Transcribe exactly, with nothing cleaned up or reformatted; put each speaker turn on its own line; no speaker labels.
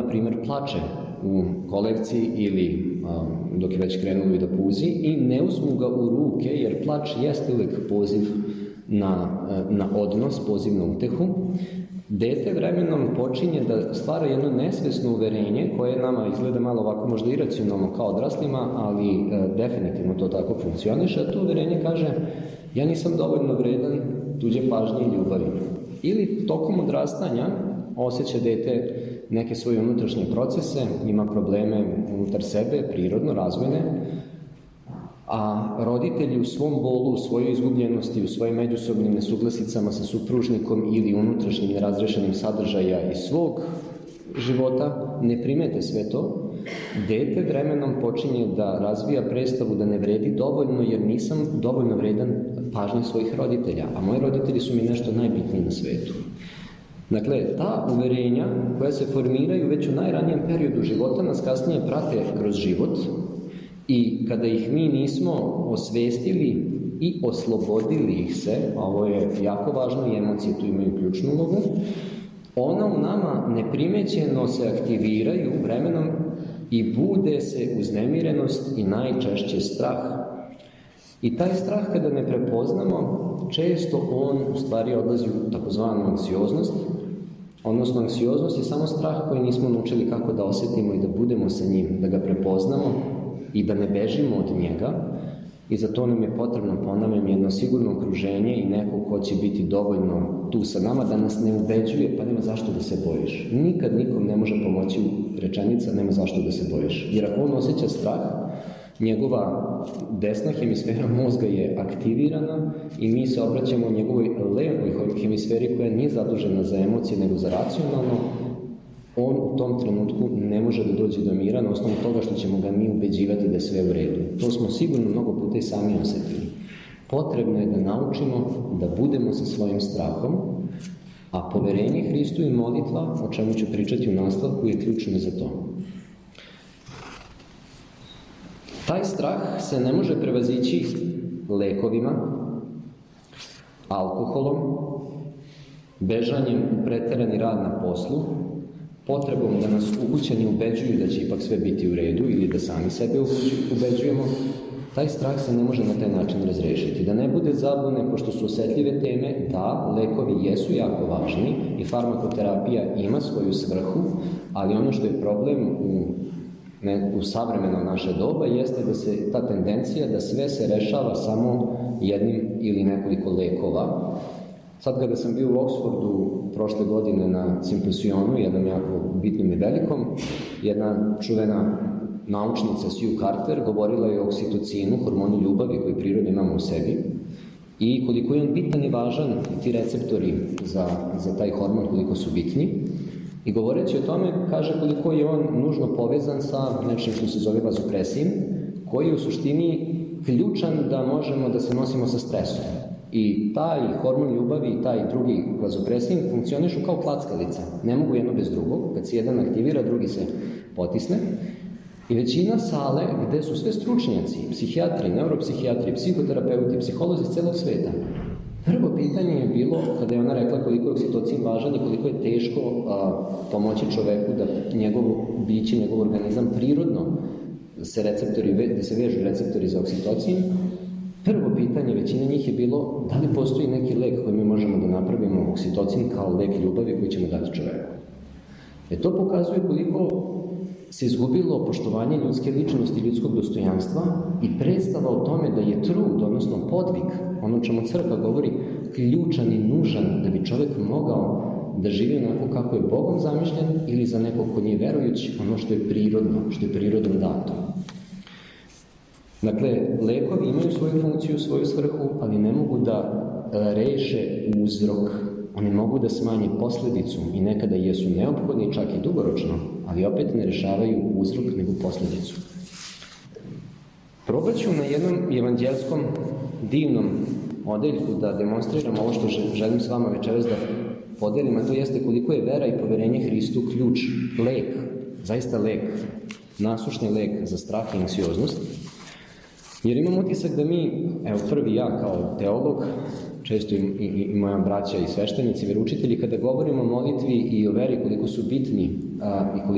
na primjer, plače u kolevci ili a, dok je već krenulo i da puzi i ne uzmu ga u ruke, jer plač jeste uvijek poziv na, na odnos, poziv na utehu, dete vremenom počinje da stvara jedno nesvesno uverenje koje nama izgleda malo ovako možda iracionalno kao odraslima, ali e, definitivno to tako funkcioniše, a to uverenje kaže ja nisam dovoljno vredan tuđe pažnje i ljubavi. Ili tokom odrastanja osjeća dete neke svoje unutrašnje procese, ima probleme unutar sebe, prirodno, razvojne, a roditelji u svom bolu, u svojoj izgubljenosti, u svojim međusobnim nesuglasicama sa supružnikom ili unutrašnjim nerazrešenim sadržaja iz svog života ne primete sve to, dete vremenom počinje da razvija predstavu da ne vredi dovoljno jer nisam dovoljno vredan pažnje svojih roditelja, a moji roditelji su mi nešto najbitnije na svetu. Dakle, ta uverenja koja se formiraju već u najranijem periodu života nas kasnije prate kroz život i kada ih mi nismo osvestili i oslobodili ih se, a ovo je jako važno i emocije tu imaju ključnu ulogu, ona u nama neprimećeno se aktiviraju vremenom i bude se uznemirenost i najčešće strah. I taj strah kada ne prepoznamo, često on u stvari odlazi u takozvanu anksioznost, odnosno anksioznost je samo strah koji nismo naučili kako da osjetimo i da budemo sa njim, da ga prepoznamo i da ne bežimo od njega. I za to nam je potrebno, ponavljam, jedno sigurno okruženje i neko ko će biti dovoljno tu sa nama da nas ne ubeđuje, pa nema zašto da se bojiš. Nikad nikom ne može pomoći rečenica nema zašto da se bojiš. Jer ako on osjeća strah, njegova desna hemisfera mozga je aktivirana i mi se obraćamo njegovoj levoj hemisferi koja nije zadužena za emocije nego za racionalno. On u tom trenutku ne može da dođe do mira na osnovu toga što ćemo ga mi ubeđivati da je sve u redu. To smo sigurno mnogo puta i sami osjetili. Potrebno je da naučimo da budemo sa svojim strahom, a poverenje Hristu i molitva, o čemu ću pričati u nastavku, je ključno za to. Taj strah se ne može prevazići lekovima, alkoholom, bežanjem u preterani rad na poslu, potrebom da nas ukućani ubeđuju da će ipak sve biti u redu ili da sami sebe ubeđujemo. Taj strah se ne može na taj način razrešiti. Da ne bude zabune, pošto su osetljive teme, da, lekovi jesu jako važni i farmakoterapija ima svoju svrhu, ali ono što je problem u, ne, u savremeno naše doba jeste da se ta tendencija da sve se rešava samo jednim ili nekoliko lekova. Sad kada sam bio u Oxfordu prošle godine na simpozionu, jednom jako bitnim i velikom, jedna čuvena naučnica Sue Carter govorila je o oksitocinu, hormonu ljubavi koji prirodno imamo u sebi i koliko je on bitan i važan i ti receptori za, za taj hormon koliko su bitni. I govoreći o tome kaže koliko je on nužno povezan sa nečim što se zove vazopresin, koji je u suštini ključan da možemo da se nosimo sa stresom. I taj hormon ljubavi i taj drugi vazopresin funkcionišu kao klackalica. Ne mogu jedno bez drugog. Kad se jedan aktivira, drugi se potisne. I većina sale gde su sve stručnjaci, psihijatri, neuropsihijatri, psihoterapeuti, psiholozi iz celog sveta. Prvo pitanje je bilo, kada je ona rekla koliko je oksitocin važan i koliko je teško a, pomoći čoveku da njegovo biće, njegov organizam prirodno se receptori, da se vežu receptori za oksitocin. Prvo pitanje većina njih je bilo da li postoji neki lek koji mi možemo da napravimo oksitocin kao lek ljubavi koji ćemo dati čoveku. E to pokazuje koliko se izgubilo poštovanje ljudske ličnosti, ljudskog dostojanstva i predstava o tome da je trud, odnosno podvig, ono čemu crkva govori, ključan i nužan da bi čovjek mogao da živi onako kako je Bogom zamišljen ili za nekog ko nije verujući, ono što je prirodno, što je prirodom dato. Dakle, lekovi imaju svoju funkciju, svoju svrhu, ali ne mogu da reše uzrok. Oni mogu da smanje posledicu i nekada jesu neophodni, čak i dugoročno, ali opet ne rešavaju uzrok nego posledicu. Probat ću na jednom evanđelskom divnom odeljku da demonstriram ovo što želim s vama večeras da podelim, a to jeste koliko je vera i poverenje Hristu ključ, lek, zaista lek, nasušni lek za strah i anksioznost. Jer imam utisak da mi, evo prvi ja kao teolog, često i, i, i moja braća i sveštenici, veroučitelji, kada govorimo o molitvi i o veri koliko su bitni a, i koliko